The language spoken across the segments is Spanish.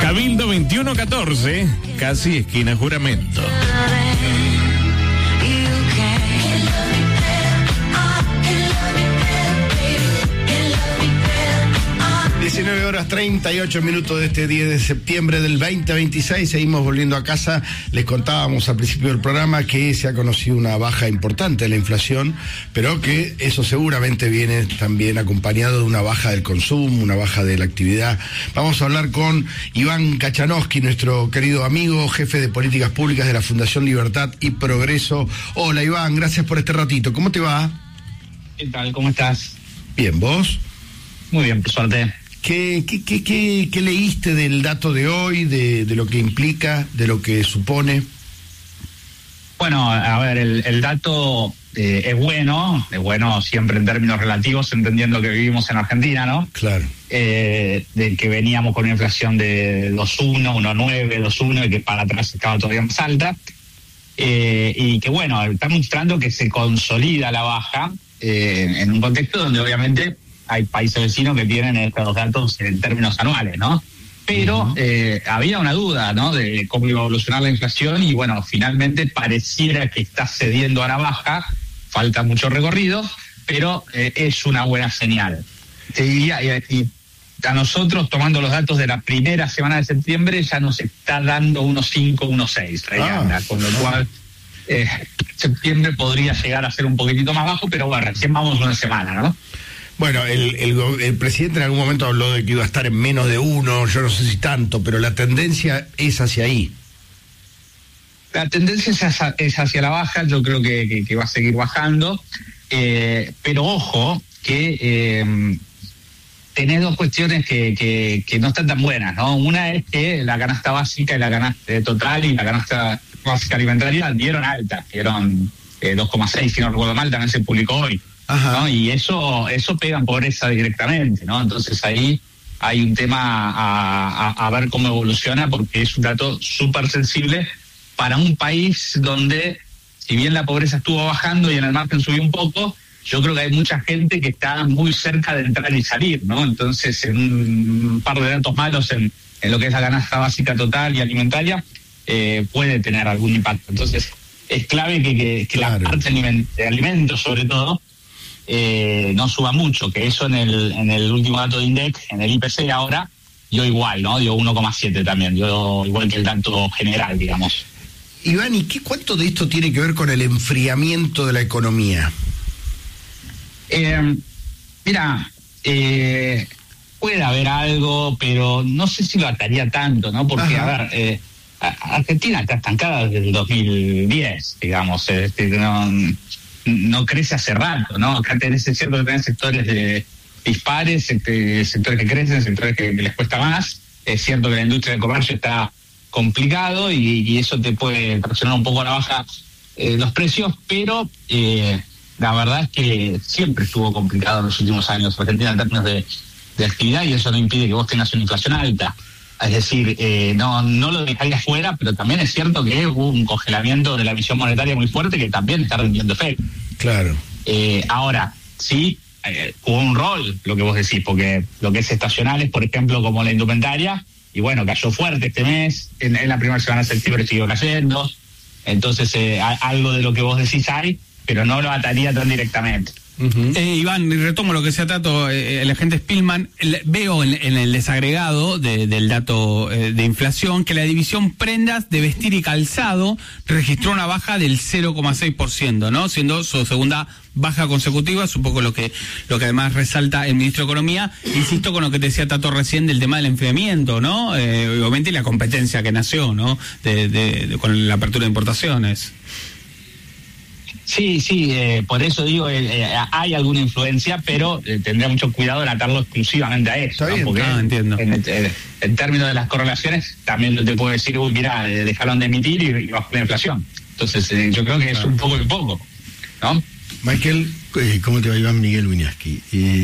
Cabildo 2114, casi esquina Juramento. 19:38 de este 10 de septiembre del 2026. Seguimos volviendo a casa. Les contábamos al principio del programa que se ha conocido una baja importante de la inflación, pero que eso seguramente viene también acompañado de una baja del consumo, una baja de la actividad. Vamos a hablar con Iván Kachanowski, nuestro querido amigo, jefe de políticas públicas de la Fundación Libertad y Progreso. Hola Iván, gracias por este ratito. ¿Cómo te va? ¿Qué tal? ¿Cómo estás? Bien, ¿vos? Muy bien, por suerte. ¿Qué leíste del dato de hoy, de lo que implica, de lo que supone? Bueno, a ver, el dato es bueno siempre en términos relativos, entendiendo que vivimos en Argentina, ¿no? Claro. De que veníamos con una inflación de 2,1, 1,9, 2,1 y que para atrás estaba todavía más alta. Y que bueno, está mostrando que se consolida la baja en un contexto donde obviamente hay países vecinos que tienen estos datos en términos anuales, ¿no? Pero había una duda, ¿no?, de cómo iba a evolucionar la inflación y bueno, finalmente pareciera que está cediendo a la baja, falta mucho recorrido, pero es una buena señal. Te diría, y a nosotros, tomando los datos de la primera semana de septiembre, ya nos está dando 1,5, 1,6, con lo cual septiembre podría llegar a ser un poquitito más bajo, pero bueno, recién vamos una semana, ¿no? Bueno, el presidente en algún momento habló de que iba a estar en menos de 1, yo no sé si tanto, pero la tendencia es hacia ahí. La tendencia es hacia la baja, yo creo que va a seguir bajando, pero ojo, que tenés dos cuestiones que no están tan buenas, ¿no? Una es que la canasta básica y la canasta total y la canasta básica alimentaria dieron 2,6, si no recuerdo mal, también se publicó hoy. Ajá. ¿No? Y eso pega en pobreza directamente, ¿no? Entonces ahí hay un tema a ver cómo evoluciona, porque es un dato súper sensible para un país donde, si bien la pobreza estuvo bajando y en el margen subió un poco, yo creo que hay mucha gente que está muy cerca de entrar y salir, ¿no? Entonces, en un par de datos malos en lo que es la canasta básica total y alimentaria, puede tener algún impacto. Entonces, es clave que claro, la parte de alimentos, sobre todo, no suba mucho, que eso en el último dato de INDEC, en el IPC ahora, dio igual, ¿no? Dio 1,7 también, dio igual que el dato general, digamos. Iván, ¿y cuánto de esto tiene que ver con el enfriamiento de la economía? Mira, puede haber algo, pero no sé si lo ataría tanto, ¿no? Porque, Ajá, a ver, Argentina está estancada desde el 2010, digamos, no crece hace rato, ¿no? Acá es cierto que tenés sectores dispares, sectores que crecen, sectores que les cuesta más. Es cierto que la industria del comercio está complicado y eso te puede presionar un poco a la baja los precios, pero la verdad es que siempre estuvo complicado en los últimos años Argentina en términos de actividad, y eso no impide que vos tengas una inflación alta. Es decir, no lo dejaría fuera, pero también es cierto que hubo un congelamiento de la emisión monetaria muy fuerte que también está rindiendo efecto. claro. Ahora, sí, jugó un rol lo que vos decís, porque lo que es estacionales, por ejemplo, como la indumentaria, y bueno, cayó fuerte este mes, en la primera semana de septiembre siguió cayendo, entonces algo de lo que vos decís hay, pero no lo ataría tan directamente. Iván, retomo lo que decía Tato, el agente Spillman. Veo en el desagregado del dato de inflación que la división prendas de vestir y calzado registró una baja del 0,6%, ¿no? Siendo su segunda baja consecutiva, es un poco lo que además resalta el ministro de Economía. Insisto con lo que te decía Tato recién del tema del enfriamiento, ¿no? Obviamente la competencia que nació, ¿no? Con la apertura de importaciones. Sí, por eso digo, hay alguna influencia, pero tendría mucho cuidado en atarlo exclusivamente a eso, ¿no? Porque entiendo. En términos de las correlaciones, también te puedo decir, mira, dejaron de emitir y bajó la inflación. Entonces, yo creo que es un poco y poco, ¿no? Michael, ¿cómo te va, Iván? Miguel Wiñaski.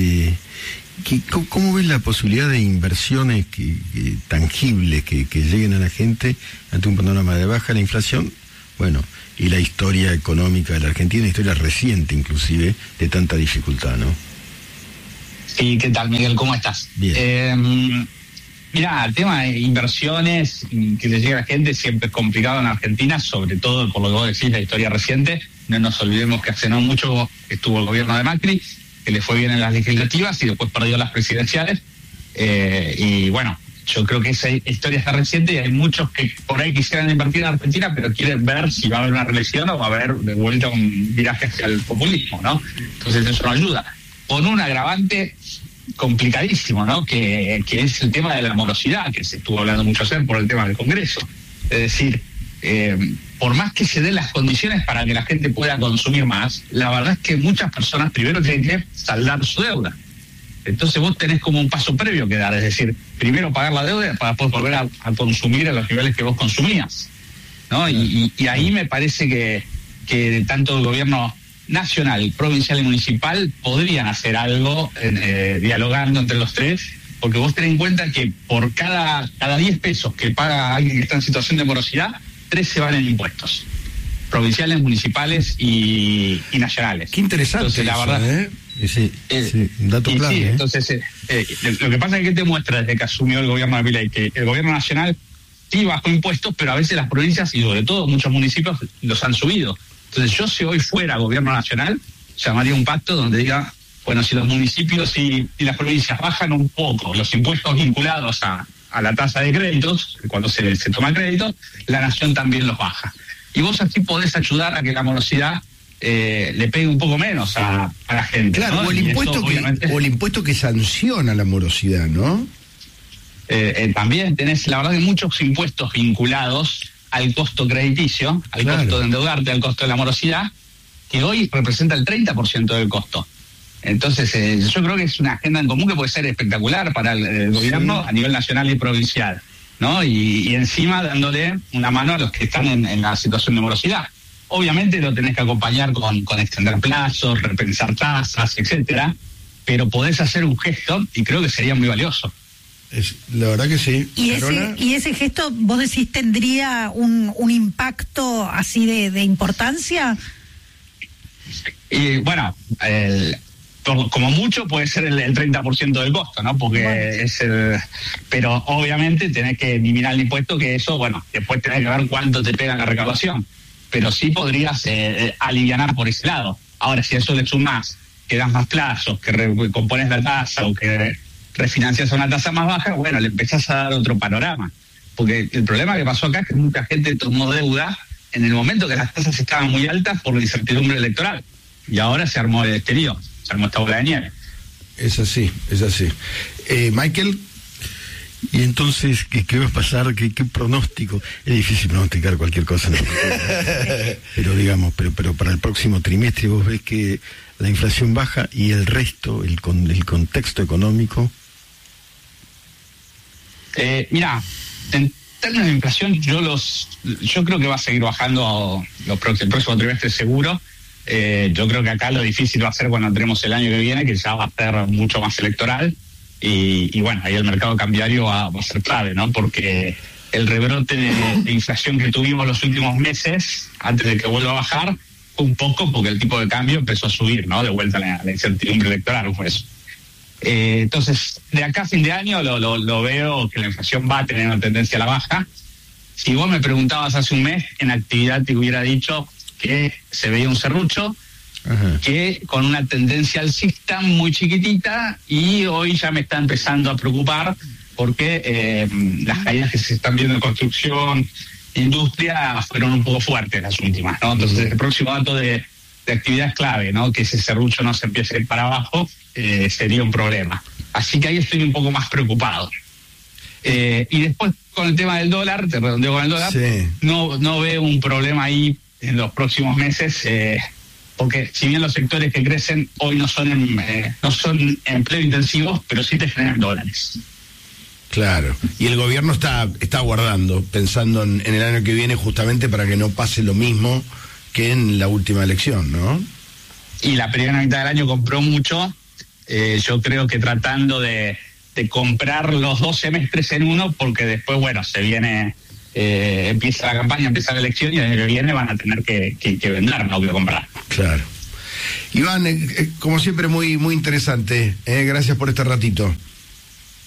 ¿Cómo ves la posibilidad de inversiones tangibles que lleguen a la gente ante un panorama de baja la inflación? Bueno, y la historia económica de la Argentina, historia reciente inclusive, de tanta dificultad, ¿no? Sí, ¿qué tal, Miguel? ¿Cómo estás? Bien. Mirá, el tema de inversiones que le llega a la gente siempre es complicado en Argentina, sobre todo por lo que vos decís, la historia reciente. No nos olvidemos que hace no mucho estuvo el gobierno de Macri, que le fue bien en las legislativas y después perdió las presidenciales. Y bueno, yo creo que esa historia está reciente y hay muchos que por ahí quisieran invertir en Argentina, pero quieren ver si va a haber una reelección o va a haber de vuelta un viraje hacia el populismo, ¿no? Entonces eso no ayuda. Con un agravante complicadísimo, ¿no? Que es el tema de la morosidad, que se estuvo hablando mucho ayer por el tema del Congreso. Es decir, por más que se den las condiciones para que la gente pueda consumir más, la verdad es que muchas personas primero tienen que saldar su deuda. Entonces vos tenés como un paso previo que dar, es decir, primero pagar la deuda para después volver a consumir a los niveles que vos consumías, ¿no? Y ahí me parece que tanto el gobierno nacional, provincial y municipal podrían hacer algo dialogando entre los tres, porque vos tenés en cuenta que por cada 10 pesos que paga alguien que está en situación de morosidad, 3 se van en impuestos, provinciales, municipales y nacionales. Qué interesante. Entonces, la verdad, Sí, un dato clave. Sí, entonces, lo que pasa es que te muestra desde que asumió el gobierno de Milei que el gobierno nacional sí bajó impuestos, pero a veces las provincias y sobre todo muchos municipios los han subido. Entonces yo, si hoy fuera gobierno nacional, llamaría un pacto donde diga, bueno, si los municipios y las provincias bajan un poco los impuestos vinculados a la tasa de créditos, cuando se toma crédito, la nación también los baja. Y vos así podés ayudar a que la morosidad le pegue un poco menos a la gente. Claro, ¿no? o el impuesto que sanciona la morosidad, ¿no? También tenés, la verdad, que muchos impuestos vinculados al costo crediticio, al costo de endeudarte, al costo de la morosidad, que hoy representa el 30% del costo. Entonces, yo creo que es una agenda en común que puede ser espectacular para el gobierno a nivel nacional y provincial, ¿no? Y encima dándole una mano a los que están en la situación de morosidad. Obviamente lo tenés que acompañar con extender plazos, repensar tasas, etcétera, pero podés hacer un gesto y creo que sería muy valioso. La verdad que sí. ¿Y ese gesto, vos decís, tendría un impacto así de importancia? Y bueno, como mucho puede ser el 30% del costo, ¿no? Porque pero obviamente tenés que eliminar el impuesto, que eso, bueno, después tenés que ver cuánto te pega la recaudación. Pero sí podrías alivianar por ese lado. Ahora, si a eso le sumás, que das más plazos, que compones la tasa o que refinancias a una tasa más baja, bueno, le empezás a dar otro panorama. Porque el problema que pasó acá es que mucha gente tomó deuda en el momento que las tasas estaban muy altas por la incertidumbre electoral. Y ahora se armó el exterior, se armó esta bola de nieve. Es así. Michael. Y entonces, ¿qué va a pasar? ¿Qué pronóstico? Es difícil pronosticar cualquier cosa, ¿no? Pero digamos, pero para el próximo trimestre vos ves que la inflación baja y el resto, el contexto económico. Mira, en términos de inflación, yo creo que va a seguir bajando el próximo trimestre seguro. Yo creo que acá lo difícil va a ser cuando entremos el año que viene, que ya va a ser mucho más electoral. Y bueno, ahí el mercado cambiario va a ser clave, ¿no? Porque el rebrote de inflación que tuvimos los últimos meses, antes de que vuelva a bajar, fue un poco porque el tipo de cambio empezó a subir, ¿no? De vuelta a la incertidumbre electoral, fue eso. Entonces, de acá a fin de año lo veo que la inflación va a tener una tendencia a la baja. Si vos me preguntabas hace un mes, en actividad te hubiera dicho que se veía un serrucho, que con una tendencia alcista muy chiquitita, y hoy ya me está empezando a preocupar porque las caídas que se están viendo en construcción, industria, fueron un poco fuertes las últimas, ¿no? Entonces el próximo dato de actividad es clave, ¿no? Que ese serrucho no se empiece a ir para abajo, sería un problema. Así que ahí estoy un poco más preocupado. Y después con el tema del dólar, te redondeo con el dólar, sí. No veo un problema ahí en los próximos meses, porque si bien los sectores que crecen hoy no son empleo intensivos, pero sí te generan dólares. Claro, y el gobierno está aguardando, pensando en el año que viene, justamente para que no pase lo mismo que en la última elección, ¿no? Y la primera mitad del año compró mucho, yo creo que tratando de comprar los 2 semestres en uno, porque después, bueno, se viene, empieza la campaña, empieza la elección, y el año que viene van a tener que vender, no que comprar. Claro. Iván, como siempre, muy, muy interesante. Gracias por este ratito.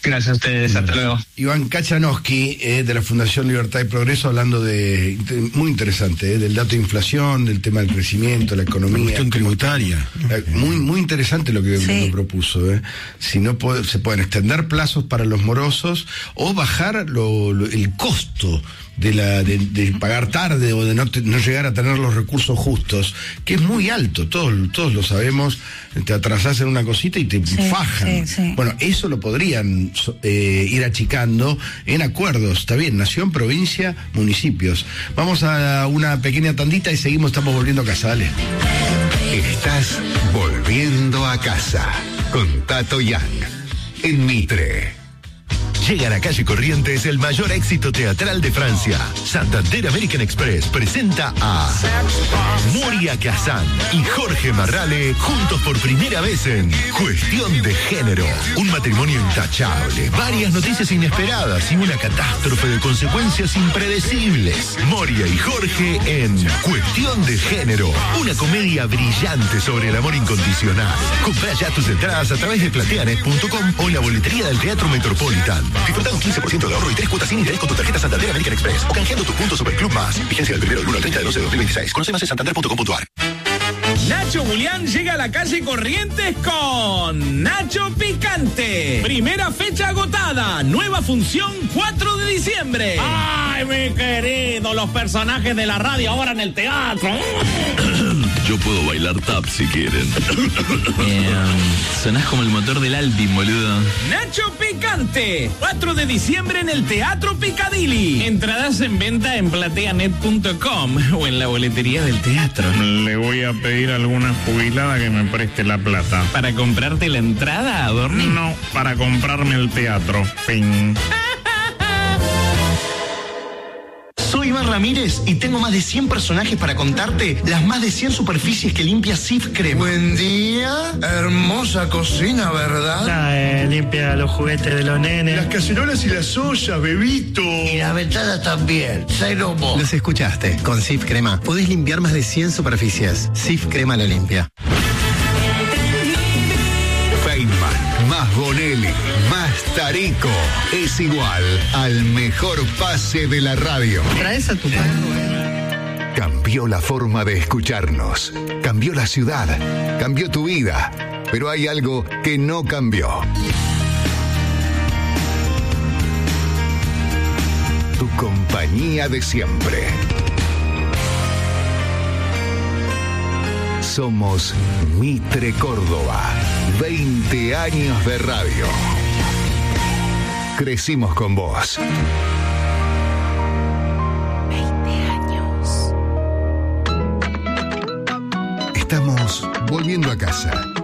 Gracias a ustedes, hasta luego. Iván Kachanowski, de la Fundación Libertad y Progreso, hablando muy interesante, del dato de inflación, del tema del crecimiento, la economía. La cuestión tributaria. Muy interesante lo que lo propuso. Si no se pueden extender plazos para los morosos o bajar el costo de pagar tarde o de no llegar a tener los recursos justos, que es muy alto, todos lo sabemos, te atrasás en una cosita y te fajan. Sí. Bueno, eso lo podrían ir achicando en acuerdos, está bien, nación, provincia, municipios. Vamos a una pequeña tandita y estamos volviendo a casa, dale. Estás volviendo a casa con Tato Yang en Mitre. Llega a la calle Corrientes el mayor éxito teatral de Francia. Santander American Express presenta a Moria Kazan y Jorge Marrale juntos por primera vez en Cuestión de Género. Un matrimonio intachable, varias noticias inesperadas y una catástrofe de consecuencias impredecibles. Moria y Jorge en Cuestión de Género. Una comedia brillante sobre el amor incondicional. Comprá ya tus entradas a través de plateanet.com o en la boletería del Teatro Metropolitan. Disfruta un 15% de ahorro y 3 cuotas sin interés con tu tarjeta Santander American Express o canjeando tus puntos Superclub Más. Vigencia del 1 al 30 de 12 de 2026. Conoce más en santander.com.ar. Nacho Julián llega a la calle Corrientes con Nacho Picante. Primera fecha agotada. Nueva función 4 de diciembre. ¡Ay, mi querido! Los personajes de la radio ahora en el teatro. Yo puedo bailar tap si quieren. Sonás como el motor del Alpine, boludo. Nacho Picante. 4 de diciembre en el Teatro Piccadilly. Entradas en venta en plateanet.com o en la boletería del teatro. Le voy a pedir a alguna jubilada que me preste la plata. ¿Para comprarte la entrada, Adorni? No, para comprarme el teatro. Fin. Soy Iván Ramírez y tengo más de 100 personajes para contarte las más de 100 superficies que limpia Sif Crema. Buen día, hermosa cocina, ¿verdad? Limpia los juguetes de los nenes. Las cacerolas y las ollas, bebito. Y las ventanas también. Cero mo. Los escuchaste. Con Sif Crema podés limpiar más de 100 superficies. Sif Crema lo limpia. Feynman, más Bonelli, más Tarico, es igual al mejor pase de la radio. ¿Traes a tu padre? Cambió la forma de escucharnos, cambió la ciudad, cambió tu vida, pero hay algo que no cambió. Tu compañía de siempre. Somos Mitre Córdoba, 20 años de radio. Crecimos con vos. 20 años. Estamos volviendo a casa.